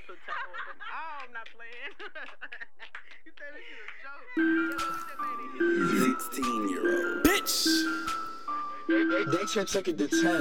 Oh, I'm not playing. You said this shit a joke. 16-year-old. Bitch! They took it to 10.